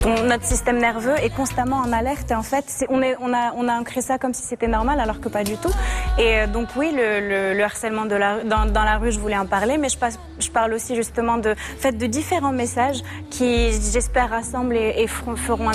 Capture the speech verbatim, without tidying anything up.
On, notre système nerveux est constamment en alerte et en fait, c'est, on, est, on, a, on a ancré ça comme si c'était normal alors que pas du tout. Et euh, donc oui, le, le, le harcèlement de la, dans, dans la rue, je voulais en parler, mais je, passe, je parle aussi justement de, fait, de différents messages qui, j'espère, rassemblent et, et feront un